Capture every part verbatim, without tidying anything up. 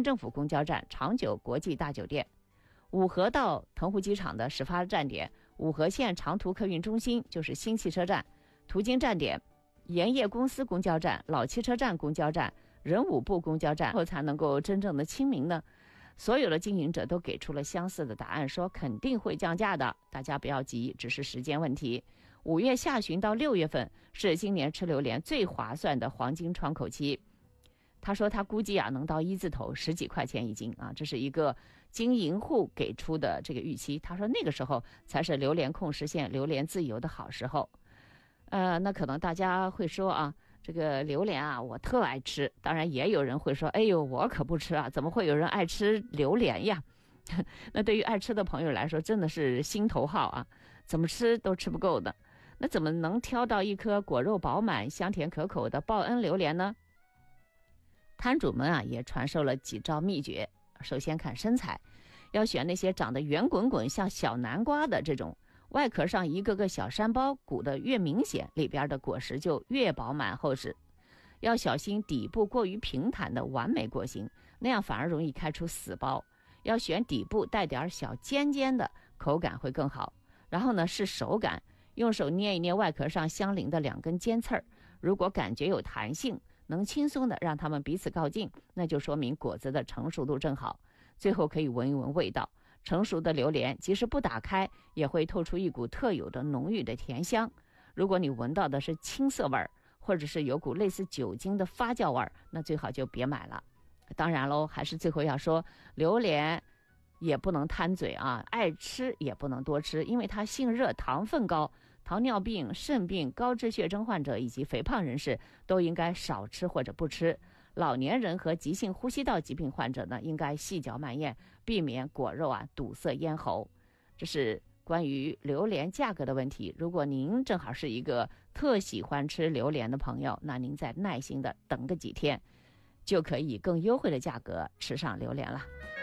县政府公交站长久国际大酒店，五河到腾湖机场的始发站点五河线长途客运中心就是新汽车站，途经站点盐业公司公交站、老汽车站公交站、人武部公交站后才能够真正的亲民呢？所有的经营者都给出了相似的答案，说肯定会降价的，大家不要急，只是时间问题。五月下旬到六月份是今年吃榴莲最划算的黄金窗口期。他说他估计啊能到一字头十几块钱一斤啊，这是一个经营户给出的这个预期。他说那个时候才是榴莲控实现榴莲自由的好时候。呃，那可能大家会说啊，这个榴莲啊我特爱吃，当然也有人会说，哎呦我可不吃啊，怎么会有人爱吃榴莲呀？那对于爱吃的朋友来说真的是心头好啊，怎么吃都吃不够的。那怎么能挑到一颗果肉饱满香甜可口的报恩榴莲呢？摊主们啊也传授了几招秘诀。首先看身材，要选那些长得圆滚滚像小南瓜的这种，外壳上一个个小山包鼓得越明显，里边的果实就越饱满厚实。要小心底部过于平坦的完美果形，那样反而容易开出死包。要选底部带点小尖尖的，口感会更好。然后呢是手感，用手捏一捏外壳上相邻的两根尖刺儿，如果感觉有弹性，能轻松的让它们彼此靠近，那就说明果子的成熟度正好。最后可以闻一闻味道，成熟的榴莲即使不打开也会透出一股特有的浓郁的甜香。如果你闻到的是青涩味儿，或者是有股类似酒精的发酵味儿，那最好就别买了。当然喽，还是最后要说，榴莲也不能贪嘴啊，爱吃也不能多吃，因为它性热，糖分高，糖尿病、肾病、高脂血症患者以及肥胖人士都应该少吃或者不吃。老年人和急性呼吸道疾病患者呢，应该细嚼慢咽，避免果肉啊堵塞咽喉。这是关于榴莲价格的问题。如果您正好是一个特喜欢吃榴莲的朋友，那您再耐心的等个几天，就可以以更优惠的价格吃上榴莲了。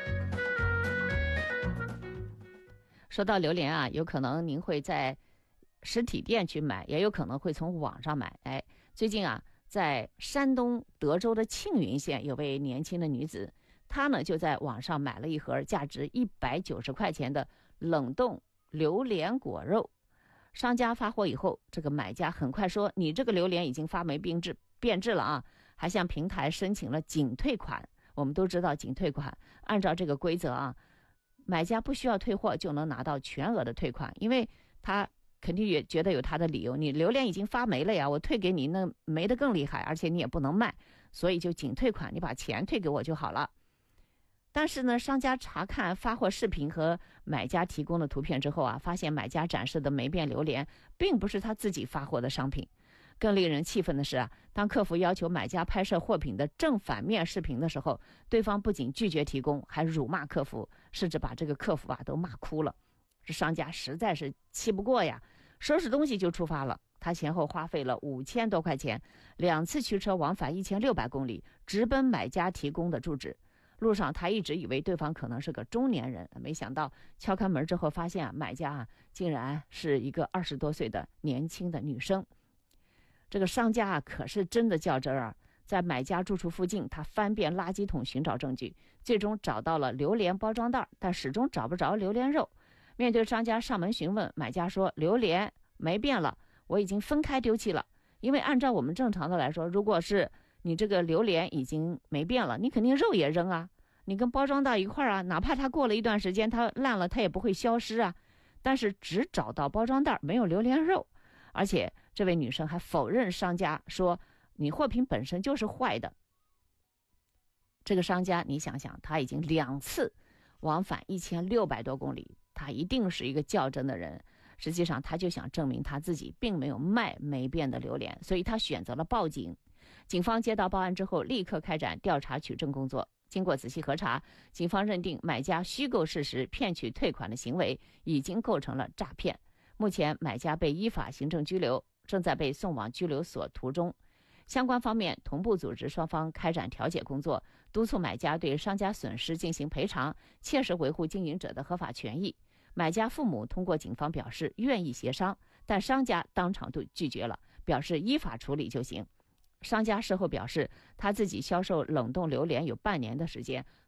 说到榴莲啊，有可能您会在实体店去买，也有可能会从网上买。哎，最近啊，在山东德州的庆云县有位年轻的女子，她呢就在网上买了一盒价值一百九十块钱的冷冻榴莲果肉。商家发货以后，这个买家很快说，你这个榴莲已经发霉变质变质了啊，还向平台申请了仅退款。我们都知道仅退款，按照这个规则啊，买家不需要退货就能拿到全额的退款，因为他肯定也觉得有他的理由，你榴莲已经发霉了呀，我退给你那霉得更厉害，而且你也不能卖，所以就仅退款，你把钱退给我就好了。但是呢，商家查看发货视频和买家提供的图片之后啊，发现买家展示的霉变榴莲并不是他自己发货的商品。更令人气愤的是啊，当客服要求买家拍摄货品的正反面视频的时候，对方不仅拒绝提供，还辱骂客服，甚至把这个客服啊都骂哭了。这商家实在是气不过呀，收拾东西就出发了。他前后花费了五千多块钱，两次驱车往返一千六百公里，直奔买家提供的住址。路上他一直以为对方可能是个中年人，没想到敲开门之后发现啊，买家啊竟然是一个二十多岁的年轻的女生。这个商家啊可是真的较真儿啊，在买家住处附近，他翻遍垃圾桶寻找证据，最终找到了榴莲包装袋，但始终找不着榴莲肉。面对商家上门询问，买家说榴莲没变了，我已经分开丢弃了。因为按照我们正常的来说，如果是你这个榴莲已经没变了，你肯定肉也扔啊，你跟包装袋一块啊，哪怕它过了一段时间它烂了，它也不会消失啊。但是只找到包装袋，没有榴莲肉。而且这位女生还否认商家说你货品本身就是坏的。这个商家你想想，他已经两次往返一千六百多公里，他一定是一个较真的人。实际上他就想证明他自己并没有卖没变的榴莲，所以他选择了报警。警方接到报案之后，立刻开展调查取证工作。经过仔细核查，警方认定买家虚构事实骗取退款的行为已经构成了诈骗。目前买家被依法行政拘留，正在被送往拘留所途中。相关方面同步组织双方开展调解工作，督促买家对商家损失进行赔偿，切实维护经营者的合法权益。买家父母通过警方表示愿意协商，但商家当场就拒绝了，表示依法处理就行。商家事后表示，他自己销售冷冻榴莲有半年的时间，